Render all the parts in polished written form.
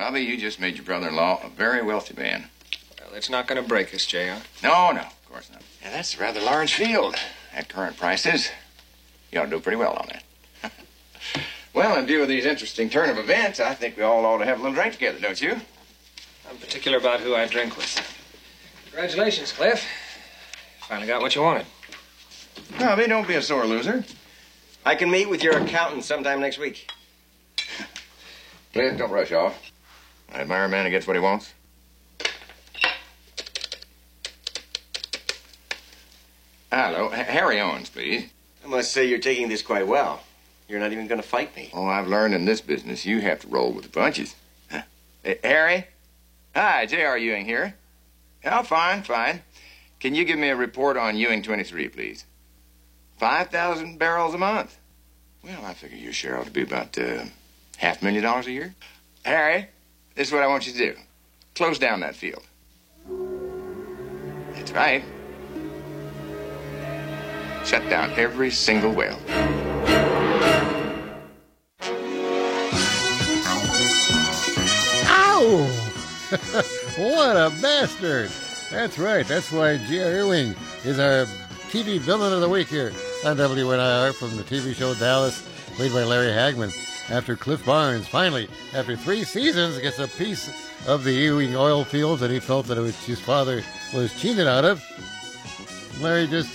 Bobby, you just made your brother-in-law a very wealthy man. Well, it's not going to break us, J.R. No, of course not. Yeah, that's a rather large field. At current prices, you ought to do pretty well on that. Well, in view of these interesting turn of events, I think we all ought to have a little drink together, don't you? I'm particular about who I drink with. Congratulations, Cliff. Finally got what you wanted. Bobby, don't be a sore loser. I can meet with your accountant sometime next week. Cliff, don't rush off. I admire a man who gets what he wants. Hello, Harry Owens, please. I must say you're taking this quite well. You're not even going to fight me. Oh, I've learned in this business you have to roll with the punches. Huh? Hey, Harry? Hi, J.R. Ewing here. Oh, fine. Can you give me a report on Ewing 23, please? 5,000 barrels a month. Well, I figure your share ought to be about $500,000 a year. Harry, this is what I want you to do. Close down that field. That's right. Shut down every single well. Ow! What a bastard! That's right. That's why J.R. Ewing is our TV villain of the week here on WNIR from the TV show Dallas, played by Larry Hagman. After Cliff Barnes, finally, after 3 seasons, gets a piece of the Ewing oil fields that he felt that his father was cheated out of, Larry just,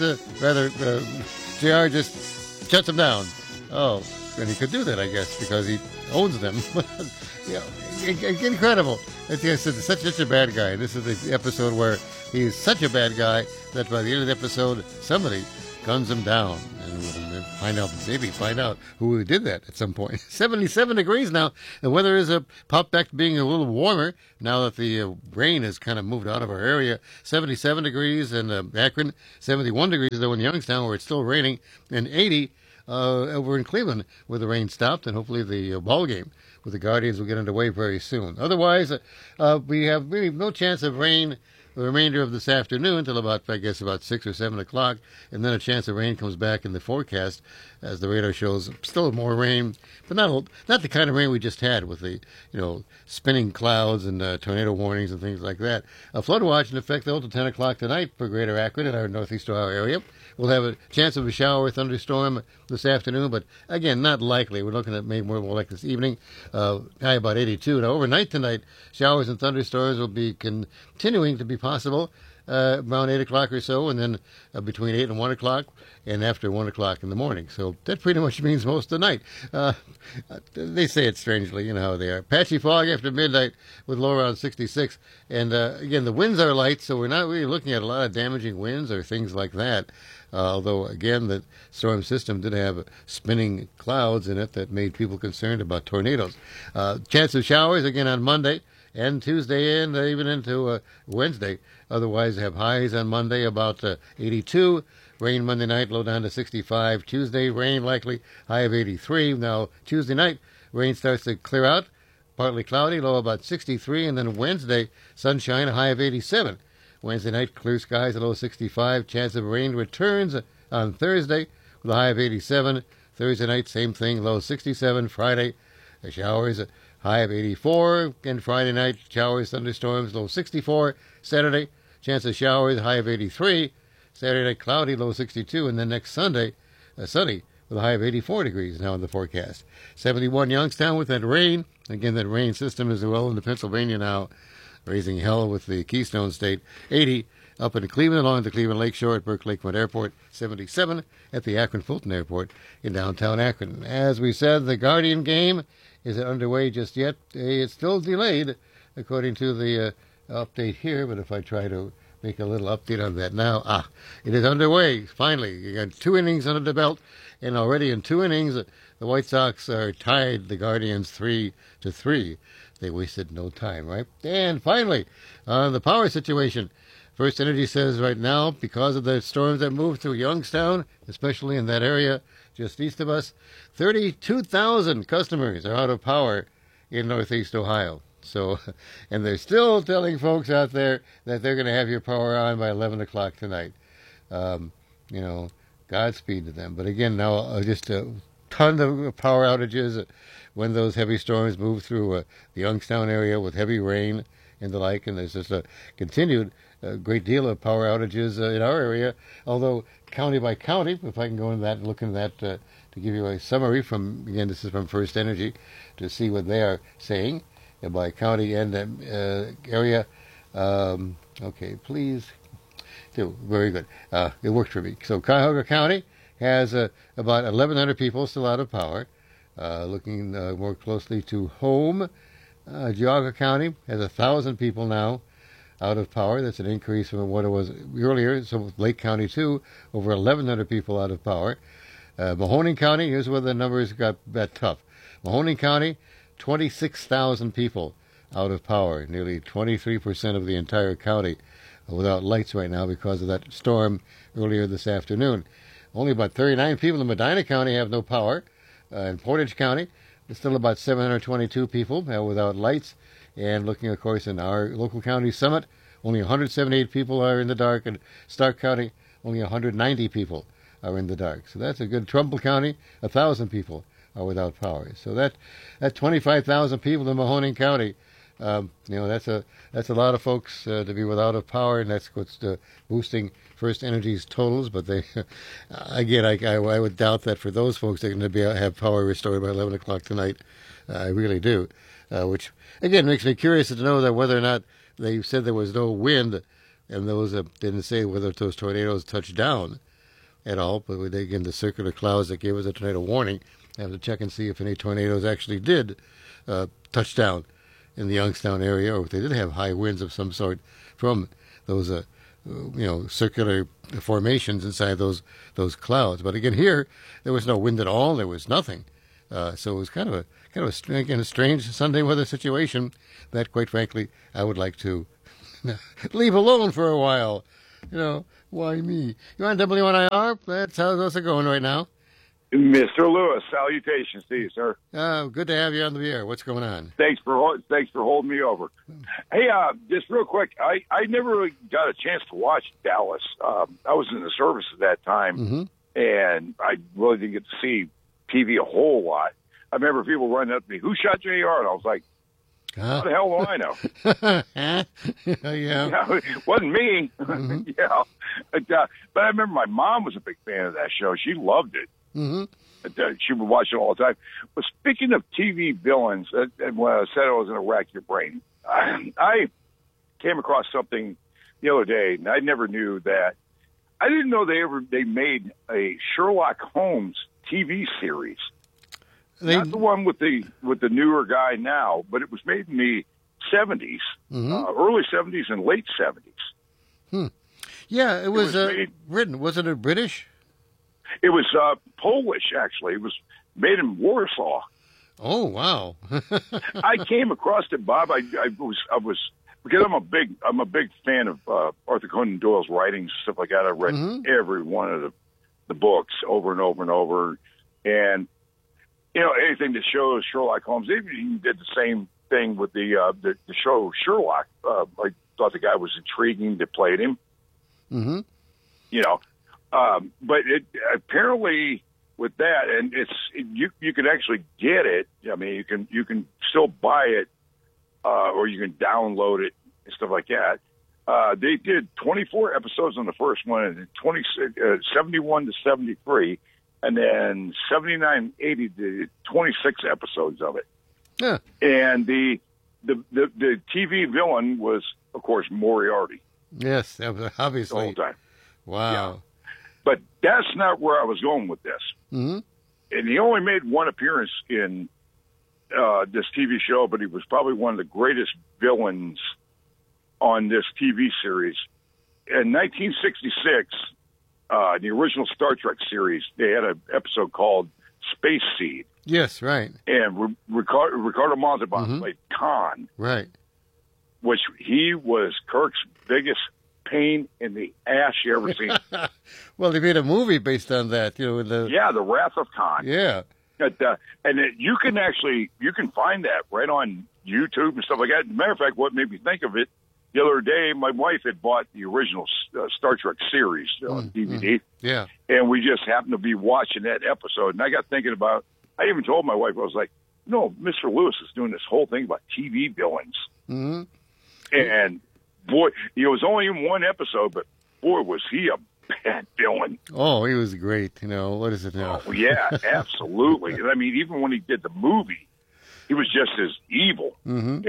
JR just shuts him down. Oh, and he could do that, I guess, because he owns them. Incredible. It's such a bad guy. This is the episode where he's such a bad guy that by the end of the episode, somebody guns him down. And we'll find out who did that at some point. 77 degrees now. The weather is popped back to being a little warmer now that the rain has kind of moved out of our area. 77 degrees in Akron, 71 degrees though in Youngstown where it's still raining, and 80 over in Cleveland where the rain stopped, and hopefully the ball game with the Guardians will get underway very soon. Otherwise, we have really no chance of rain the remainder of this afternoon until about 6 or 7 o'clock, and then a chance of rain comes back in the forecast as the radar shows still more rain, but not the kind of rain we just had with the spinning clouds and tornado warnings and things like that. A flood watch in effect though till 10 o'clock tonight for Greater Akron and our Northeast Ohio area. We'll have a chance of a shower or thunderstorm this afternoon, but again, not likely. We're looking at maybe more like this evening, high about 82. Now, overnight tonight, showers and thunderstorms will be continuing to be possible around 8 o'clock or so, and then between 8 and 1 o'clock, and after 1 o'clock in the morning. So that pretty much means most of the night. They say it strangely, you know how they are. Patchy fog after midnight with low around 66. And again, the winds are light, so we're not really looking at a lot of damaging winds or things like that. Although, again, the storm system did have spinning clouds in it that made people concerned about tornadoes. Chance of showers, again, on Monday and Tuesday and even into Wednesday. Otherwise, have highs on Monday about 82. Rain Monday night, low down to 65. Tuesday, rain likely, high of 83. Now, Tuesday night, rain starts to clear out. Partly cloudy, low about 63. And then Wednesday, sunshine, a high of 87. Wednesday night, clear skies, a low 65. Chance of rain returns on Thursday with a high of 87. Thursday night, same thing, low 67. Friday, showers, high of 84. And Friday night, showers, thunderstorms, low 64. Saturday, chance of showers, high of 83. Saturday night, cloudy, low 62. And then next Sunday, sunny with a high of 84 degrees now in the forecast. 71 Youngstown with that rain. Again, that rain system is well into Pennsylvania now, raising hell with the Keystone State. 80 up in Cleveland along the Cleveland Lakeshore at Burke Lakefront Airport. 77 at the Akron-Fulton Airport in downtown Akron. As we said, the Guardian game isn't underway just yet. It's still delayed, according to the update here, but if I try to make a little update on that now, it is underway, finally. You got 2 innings under the belt, and already in 2 innings, the White Sox are tied the Guardians 3-3. They wasted no time, right? And finally, on the power situation, First Energy says right now, because of the storms that moved through Youngstown, especially in that area just east of us, 32,000 customers are out of power in Northeast Ohio. So, and they're still telling folks out there that they're going to have your power on by 11 o'clock tonight. Godspeed to them. But again, now just ton of power outages when those heavy storms move through the Youngstown area with heavy rain and the like. And there's just a continued great deal of power outages in our area, although county by county, if I can go into that and look into that to give you a summary from, again, this is from First Energy, to see what they are saying by county and area. Okay, please. Very good. It worked for me. So Cuyahoga County has about 1,100 people still out of power. Looking more closely to home, Geauga County has 1,000 people now out of power. That's an increase from what it was earlier. So Lake County, too, over 1,100 people out of power. Mahoning County, here's where the numbers got tough. Mahoning County, 26,000 people out of power, nearly 23% of the entire county without lights right now because of that storm earlier this afternoon. Only about 39 people in Medina County have no power. In Portage County, there's still about 722 people without lights. And looking, of course, in our local county, Summit, only 178 people are in the dark. And Stark County, only 190 people are in the dark. So that's a good. Trumbull County, 1,000 people are without power. So that 25,000 people in Mahoning County, that's a lot of folks to be without power, and that's what's boosting First Energy's totals. But they, again, I would doubt that for those folks they're going to have power restored by 11 o'clock tonight. I really do, which again makes me curious to know that whether or not they said there was no wind, and those didn't say whether those tornadoes touched down at all. But again, the circular clouds that gave us a tornado warning, I have to check and see if any tornadoes actually did touch down in the Youngstown area, or if they did have high winds of some sort from those, circular formations inside those clouds. But again, here there was no wind at all. There was nothing. So it was kind of a strange Sunday weather situation that, quite frankly, I would like to leave alone for a while. Why me? You're on W1IR. How's it going right now? Mr. Lewis, salutations to you, sir. Good to have you on the air. What's going on? Thanks for holding me over. Hey, just real quick, I never really got a chance to watch Dallas. I was in the service at that time, and I really didn't get to see TV a whole lot. I remember people running up to me, "Who shot JR?" And I was like, how the hell do I know? Yeah. It wasn't me. But I remember my mom was a big fan of that show. She loved it. She would watch it all the time. But speaking of TV villains, and when I said I was going to rack your brain, I came across something the other day, and I never knew that. I didn't know they made a Sherlock Holmes TV series. Not the one with the newer guy now, but it was made in the 70s, early 70s and late 70s. Yeah, it was written. Wasn't it British? It was Polish, actually. It was made in Warsaw. Oh, wow! I came across it, Bob. I was because I'm a big fan of Arthur Conan Doyle's writings, stuff like that. I read every one of the books over and over and over, and anything that shows Sherlock Holmes. He did the same thing with the show Sherlock. I thought the guy was intriguing that played him. But it apparently with that, and you can actually get it. I mean, you can still buy it, or you can download it and stuff like that. They did 24 episodes on the first one, and 71 to 73, and then 79, 80 to 26 episodes of it. Yeah. And the TV villain was, of course, Moriarty. Yes, obviously. The whole time. Wow. Yeah. But that's not where I was going with this. And he only made one appearance in this TV show, but he was probably one of the greatest villains on this TV series. In 1966, the original Star Trek series, they had an episode called Space Seed. Yes, right. And Ricardo Montalban played Khan. Right. Which he was Kirk's biggest pain in the ass you ever seen. Well, they made a movie based on that, The Wrath of Khan. Yeah. You can find that right on YouTube and stuff like that. As a matter of fact, what made me think of it the other day, my wife had bought the original Star Trek series on DVD. Yeah. And we just happened to be watching that episode. And I got thinking about, I even told my wife, I was like, no, Mr. Lewis is doing this whole thing about TV villains. Mm-hmm. And boy, it was only in one episode, but boy, was he a bad villain. Oh, he was great. What is it now? Oh, yeah, absolutely. I mean, even when he did the movie, he was just as evil. Mm-hmm.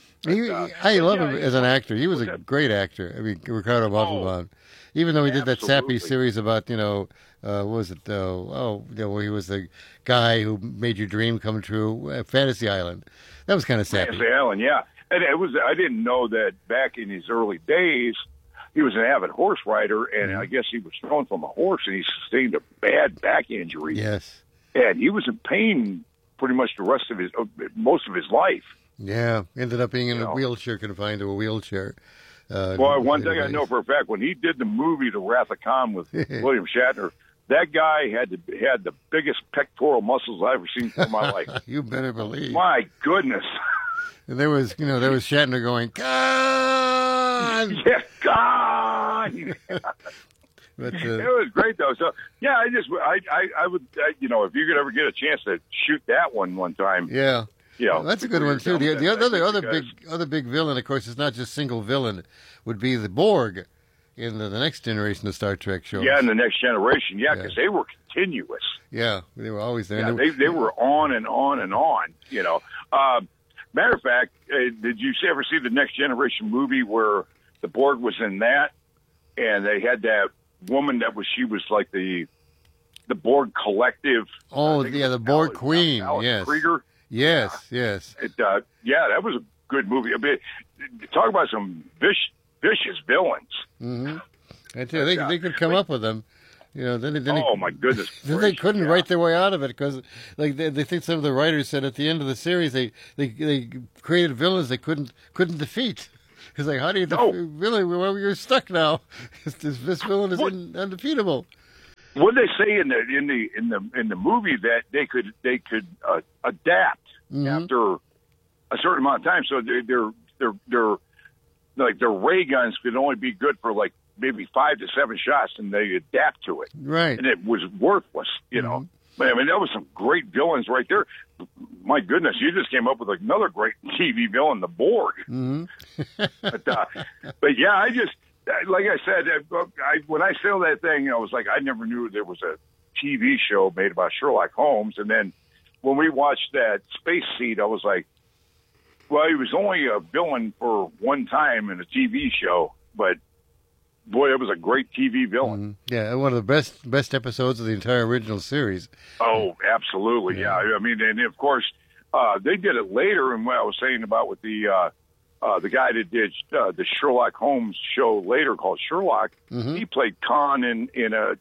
I love him as an actor. He was a great actor. I mean, Ricardo Montalban. Even though he did that sappy series about, what was it, where he was the guy who made your dream come true, Fantasy Island. That was kind of sappy. Fantasy Island, yeah. And I didn't know that back in his early days, he was an avid horse rider, and I guess he was thrown from a horse, and he sustained a bad back injury. Yes. And he was in pain pretty much the rest of most of his life. Yeah, ended up being in a wheelchair, confined to a wheelchair. Well, one thing I know for a fact, when he did the movie The Wrath of Khan with William Shatner, that guy had the biggest pectoral muscles I've ever seen in my life. You better believe. My goodness. And there was Shatner going, Khan! Yeah, Khan! But, it was great though. So yeah, I would if you could ever get a chance to shoot that one time. Yeah. Yeah, that's a good one too. The other big villain, of course, is not just single villain, would be the Borg in the next generation of Star Trek shows. Yeah, in the next generation, because they were continuous. Yeah, they were always there. Yeah, they were on and on and on. Matter of fact, did you ever see the Next Generation movie where the Borg was in that, and they had that woman she was like the Borg Collective. Oh, yeah, the Borg Queen. Yes. Krieger. Yes, yes. That was a good movie. Talk about some vicious villains. Mm-hmm. I tell you, they could come up with them. My goodness! Then they couldn't write their way out of it because, they think some of the writers said at the end of the series they created villains they couldn't defeat. It's like, how do you really? Well, you're stuck now. This villain is undefeatable. What did they say in the movie that they could adapt after a certain amount of time? So their like their ray guns could only be good for like maybe 5 to 7 shots, and they adapt to it. Right, and it was worthless, But I mean, that was some great villains right there. My goodness, you just came up with another great TV villain, the Borg. Mm-hmm. but yeah, I just. Like I said, when I saw that thing, I was like, I never knew there was a TV show made about Sherlock Holmes. And then when we watched that Space Seed, I was like, well, he was only a villain for one time in a TV show, but boy, it was a great TV villain. Mm-hmm. Yeah, one of the best episodes of the entire original series. Oh, absolutely, yeah. I mean, and of course, they did it later, and what I was saying about with the guy that did the Sherlock Holmes show later called Sherlock, he played Khan in a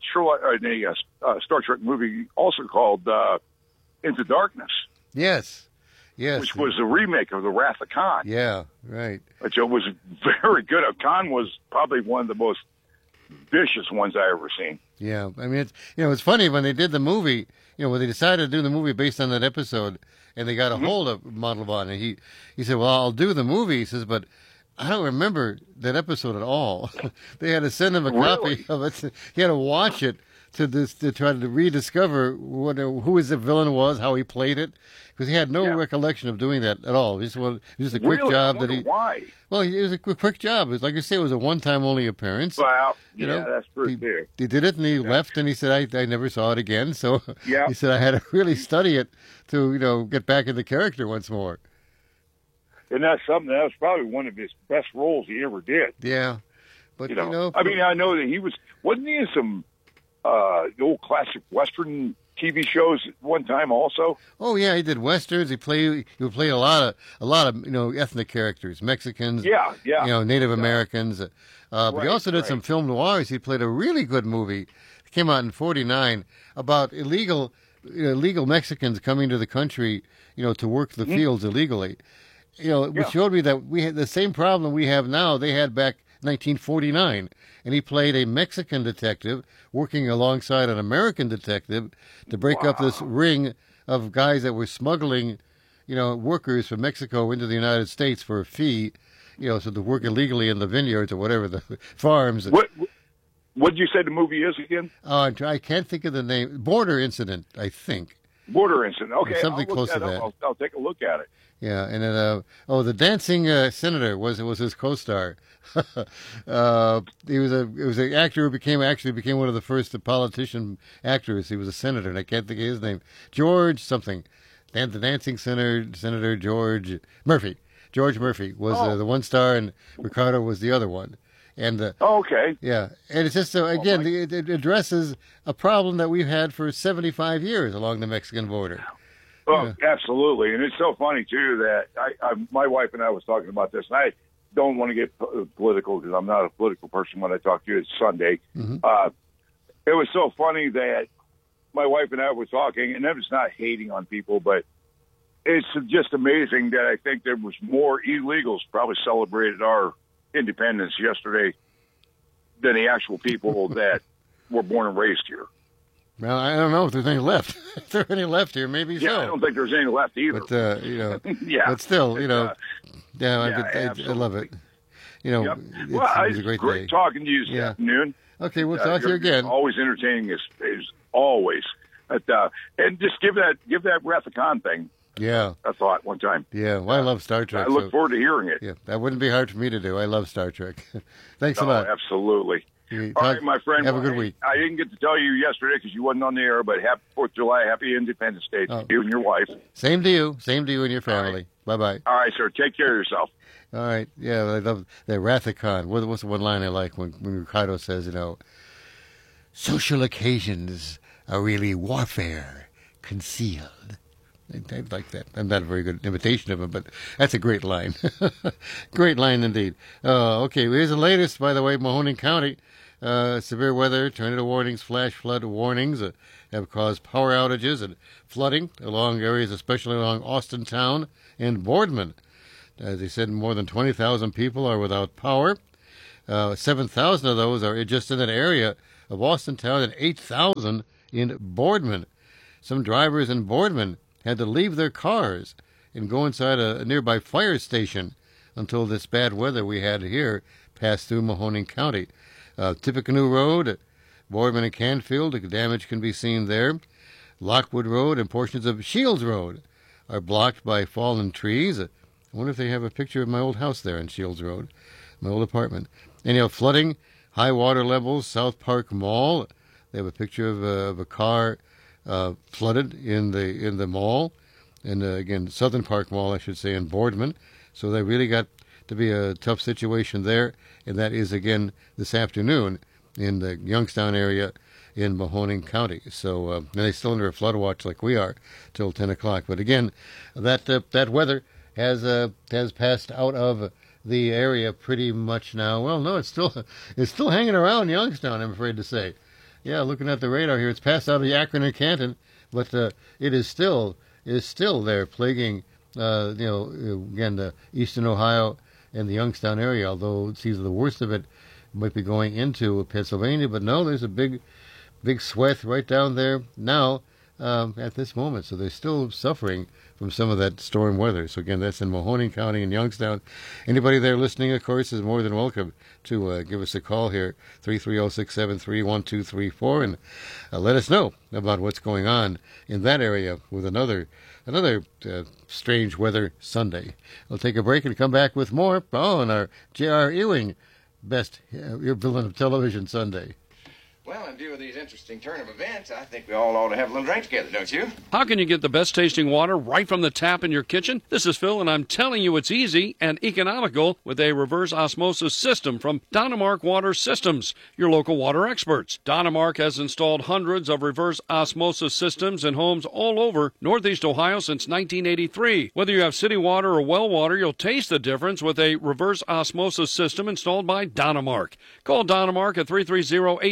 Star Trek movie also called Into Darkness. Yes. Which was a remake of The Wrath of Khan. Yeah, right. Which was very good. Khan was probably one of the most vicious ones I ever seen. Yeah, I mean, it's funny when they did the movie. When they decided to do the movie based on that episode, and they got a hold of Montalban, and he said, "Well, I'll do the movie." He says, "But I don't remember that episode at all." They had to send him a copy of it. He had to watch it to try to rediscover who his villain was, how he played it, because he had no recollection of doing that at all. It was just a quick job that he. Why? Well, it was a quick job. It was, like you say, it was a one-time only appearance. Well, that's true too. He did it, and he left, and he said, "I never saw it again." So he said, "I had to really study it to get back into character once more." And that's something that was probably one of his best roles he ever did. Yeah, but I mean, I know that wasn't he in some old classic Western TV shows at one time also? Oh yeah, he did westerns. He played a lot of ethnic characters, Mexicans, Native Americans. But he also did some film noirs. He played a really good movie. It came out in '49 about illegal Mexicans coming to the country, to work the fields illegally. Which showed me that we had the same problem we have now. They had back 1949, and he played a Mexican detective working alongside an American detective to break up this ring of guys that were smuggling, workers from Mexico into the United States for a fee, so they work illegally in the vineyards or whatever, the farms. What did you say the movie is again? I can't think of the name. Border Incident, I think. Border Incident. Okay, something close to that. I'll take a look at it. Yeah, and then the dancing senator was his co-star. He was an actor who actually became one of the first politician actors. He was a senator, and I can't think of his name. George something. And the dancing Senator George Murphy. George Murphy was the one star, and Ricardo was the other one. And okay. Yeah, and it's just again, it addresses a problem that we've had for 75 years along the Mexican border. Oh, absolutely, and it's so funny too that my wife and I was talking about this, and I don't want to get political because I'm not a political person when I talk to you. It's Sunday. Mm-hmm. It was so funny that my wife and I were talking, and I'm just not hating on people, but it's just amazing that I think there was more illegals probably celebrated our independence yesterday than the actual people that were born and raised here. Well, I don't know if there's any left. If there are any left here, maybe so. Yeah, I don't think there's any left either. But, yeah. But still, I love it. Yep. It's a great day. Talking to you this afternoon. Okay, we'll talk to you again. Always entertaining as always. And just give that Wrath of Khan thing. Yeah. A thought one time. Yeah, well, I love Star Trek. I look forward to hearing it. Yeah, that wouldn't be hard for me to do. I love Star Trek. Thanks a lot. Absolutely. All right, my friend. Have a good week. I didn't get to tell you yesterday because you wasn't on the air, but happy 4th of July, happy Independence Day to you and your wife. Same to you. Same to you and your family. Right. Bye-bye. All right, sir. Take care of yourself. All right. Yeah, I love the Wrath of Khan. What's the one line I like when Ricardo says, social occasions are really warfare concealed. I like that. I'm not a very good imitation of him, but that's a great line. Great line indeed. Okay, here's the latest, by the way, Mahoning County. Severe weather, tornado warnings, flash flood warnings have caused power outages and flooding along areas, especially along Austin Town and Boardman. As they said, more than 20,000 people are without power. 7,000 of those are just in that area of Austin Town and 8,000 in Boardman. Some drivers in Boardman had to leave their cars and go inside a nearby fire station until this bad weather we had here passed through Mahoning County. Tippecanoe Road, Boardman and Canfield, the damage can be seen there. Lockwood Road and portions of Shields Road are blocked by fallen trees. I wonder if they have a picture of my old house there in Shields Road, my old apartment. Anyhow, flooding, high water levels, South Park Mall. They have a picture of a car flooded in the mall, and again, Southern Park Mall, I should say, in Boardman. So they really got to be a tough situation there, and that is again this afternoon in the Youngstown area in Mahoning County. So and they're still under a flood watch like we are till 10 o'clock. But again, that weather has passed out of the area pretty much now. Well, no, it's still hanging around Youngstown, I'm afraid to say. Yeah, looking at the radar here, it's passed out of Akron and Canton, but it is still there, plaguing again the eastern Ohio and the Youngstown area. Although it seems the worst of it might be going into Pennsylvania, but no, there's a big swath right down there now at this moment. So they're still suffering from some of that storm weather. So again, that's in Mahoning County and Youngstown. Anybody there listening, of course, is more than welcome to give us a call here, 330-673-1234, and let us know about what's going on in that area with another strange weather Sunday. We'll take a break and come back with more on our J.R. Ewing Best Villain of Television Sunday. Well, in view of these interesting turn of events, I think we all ought to have a little drink together, don't you? How can you get the best tasting water right from the tap in your kitchen? This is Phil, and I'm telling you it's easy and economical with a reverse osmosis system from Dynamark Water Systems, your local water experts. Dynamark has installed hundreds of reverse osmosis systems in homes all over Northeast Ohio since 1983. Whether you have city water or well water, you'll taste the difference with a reverse osmosis system installed by Dynamark. Call Dynamark at 330-896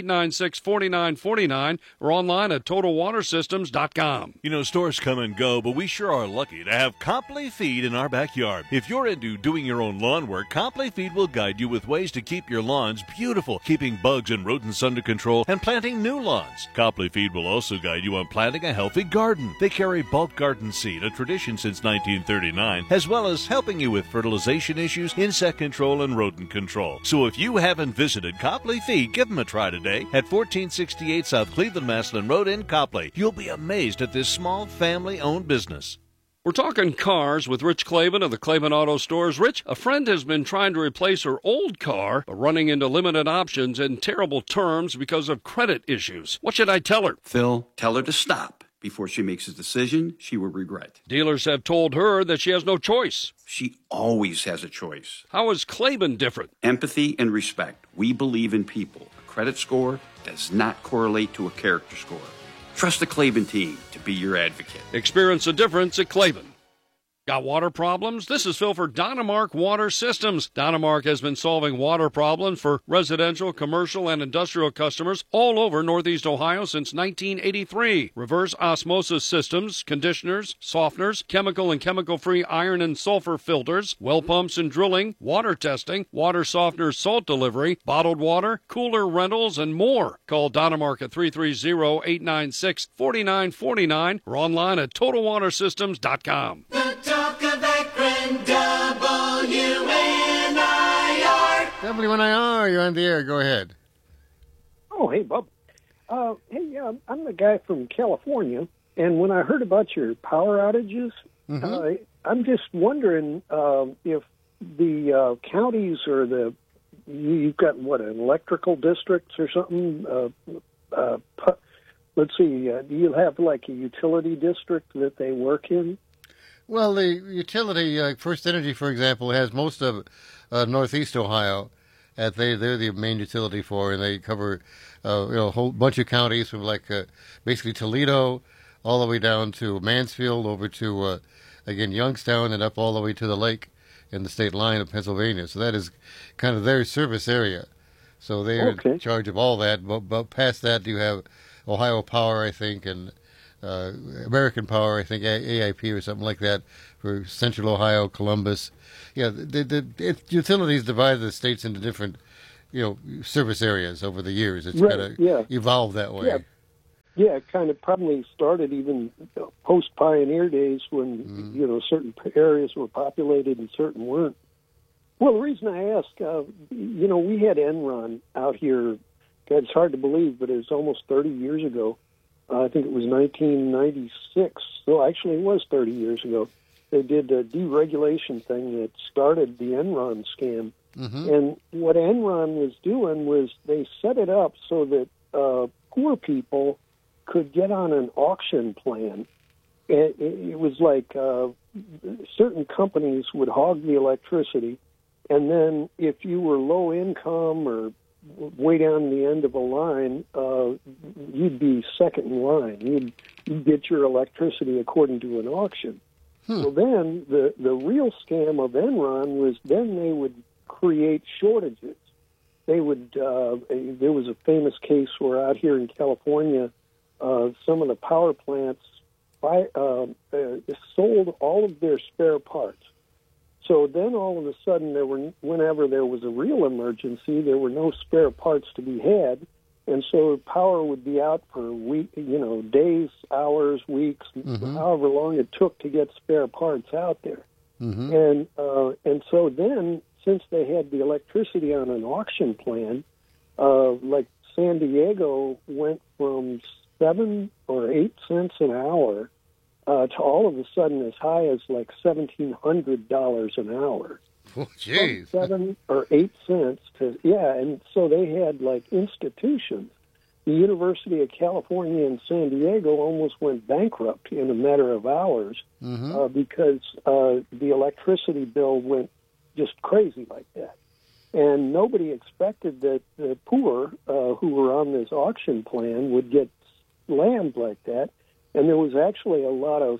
896-4949 or online at TotalWaterSystems.com. You know, stores come and go, but we sure are lucky to have Copley Feed in our backyard. If you're into doing your own lawn work, Copley Feed will guide you with ways to keep your lawns beautiful, keeping bugs and rodents under control, and planting new lawns. Copley Feed will also guide you on planting a healthy garden. They carry bulk garden seed, a tradition since 1939, as well as helping you with fertilization issues, insect control, and rodent control. So if you haven't visited Copley Feed, give them a try today at 1468 South Cleveland-Maslin Road in Copley. You'll be amazed at this small family-owned business. We're talking cars with Rich Clavin of the Clavin Auto Stores. Rich, a friend has been trying to replace her old car, but running into limited options and terrible terms because of credit issues. What should I tell her? Phil, tell her to stop. Before she makes a decision, she will regret. Dealers have told her that she has no choice. She always has a choice. How is Clavin different? Empathy and respect. We believe in people. A credit score does not correlate to a character score. Trust the Clavin team to be your advocate. Experience the difference at Clavin. Got water problems? This is Phil for Dynamark Water Systems. Dynamark has been solving water problems for residential, commercial, and industrial customers all over Northeast Ohio since 1983. Reverse osmosis systems, conditioners, softeners, chemical and chemical-free iron and sulfur filters, well pumps and drilling, water testing, water softeners, salt delivery, bottled water, cooler rentals, and more. Call Dynamark at 330-896-4949 or online at TotalWaterSystems.com. Talk of Akron, WNIR. WNIR, you're on the air. Go ahead. Oh, hey, Bub. I'm the guy from California, and when I heard about your power outages, I'm just wondering if the counties or you've got, an electrical districts or something? Let's see, do you have like a utility district that they work in? Well, the utility, First Energy, for example, has most of Northeast Ohio. They're the main utility for, and they cover a whole bunch of counties from basically Toledo all the way down to Mansfield, over to again Youngstown, and up all the way to the lake and the state line of Pennsylvania. So that is kind of their service area. So they're in charge of all that. But past that, you have Ohio Power, I think, and American Power, I think, AIP or something like that for Central Ohio, Columbus. Yeah, utilities divide the states into different, service areas over the years. It's kind of evolved that way. Yeah, it kind of probably started even post-pioneer days when, certain areas were populated and certain weren't. Well, the reason I ask, we had Enron out here. It's hard to believe, but it was almost 30 years ago. I think it was 1996. So actually, it was 30 years ago. They did a deregulation thing that started the Enron scam. And what Enron was doing was they set it up so that poor people could get on an auction plan. It was like certain companies would hog the electricity, and then if you were low income or way down the end of a line, you'd be second in line. You'd get your electricity according to an auction. So then the real scam of Enron was then they would create shortages. They would there was a famous case where out here in California, some of the power plants sold all of their spare parts. So then all of a sudden, whenever there was a real emergency, there were no spare parts to be had, and so power would be out for days, hours, weeks, however long it took to get spare parts out there. And so then, since they had the electricity on an auction plan, like San Diego went from 7 or 8 cents an hour to all of a sudden as high as like $1,700 an hour. Oh, geez. From 7 or 8 cents to, and so they had like institutions. The University of California in San Diego almost went bankrupt in a matter of hours because the electricity bill went just crazy like that. And nobody expected that the poor who were on this auction plan would get slammed like that. And there was actually a lot of,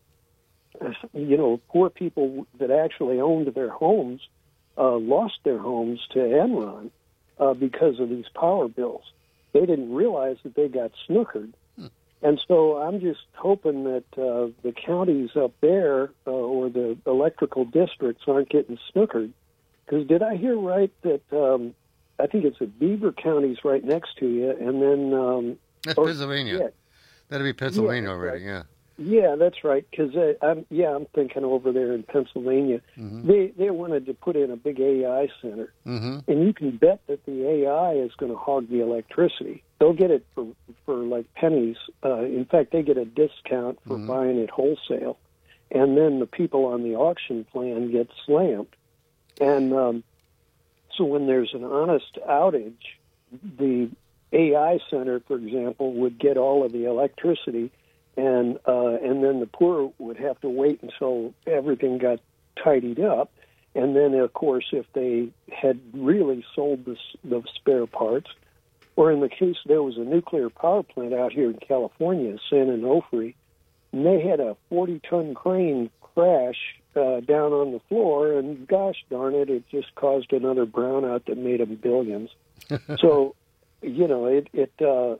poor people that actually owned their homes lost their homes to Enron because of these power bills. they didn't realize that they got snookered. And so I'm just hoping that the counties up there or the electrical districts aren't getting snookered. Because did I hear right that I think it's Beaver County's right next to you, and then that's Pennsylvania. Yeah. That'd be Pennsylvania already. Right. Yeah. Yeah, that's right. Because I'm thinking over there in Pennsylvania, they wanted to put in a big AI center, and you can bet that the AI is going to hog the electricity. They'll get it for like pennies. In fact, they get a discount for buying it wholesale, and then the people on the auction plan get slammed. And so when there's an honest outage, the AI center, for example, would get all of the electricity. And then the poor would have to wait until everything got tidied up. And then, of course, if they had really sold the spare parts, or in the case there was a nuclear power plant out here in California, San Onofre, and they had a 40-ton crane crash down on the floor, and gosh darn it, it just caused another brownout that made them billions. So, you know, it's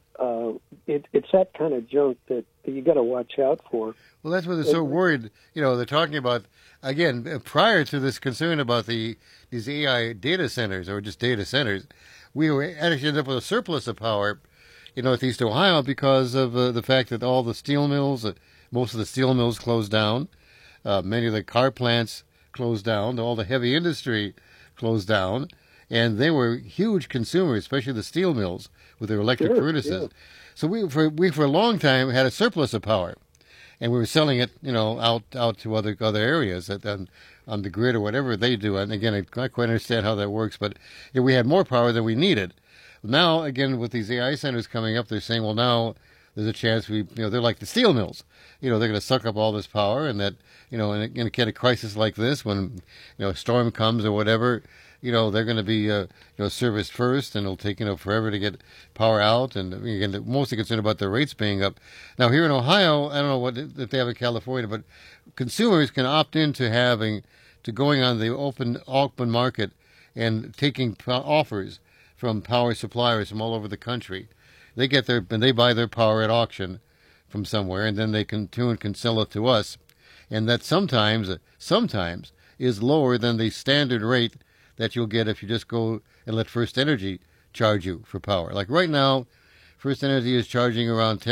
that kind of junk that you got to watch out for. Well, that's why they're so worried. You know, they're talking about, again, prior to this concern about these AI data centers or just data centers, we were actually ended up with a surplus of power in Northeast Ohio because of the fact that all the steel mills, most of the steel mills closed down, many of the car plants closed down, all the heavy industry closed down. And they were huge consumers, especially the steel mills with their electric furnaces. Yeah. So we for a long time had a surplus of power, and we were selling it, out to other areas on the grid or whatever they do. And again, I don't quite understand how that works, but we had more power than we needed. Now, again, with these AI centers coming up, they're saying, well, now there's a chance they're like the steel mills. They're going to suck up all this power, and that, in a crisis like this, when a storm comes or whatever. They're going to be, serviced first, and it'll take, forever to get power out. And again, mostly concerned about the rates being up. Now, here in Ohio, I don't know if they have in California, but consumers can opt into going on the open market and taking offers from power suppliers from all over the country. They buy their power at auction from somewhere, and then they can sell it to us. And that sometimes is lower than the standard rate that you'll get if you just go and let First Energy charge you for power. Like right now, First Energy is charging around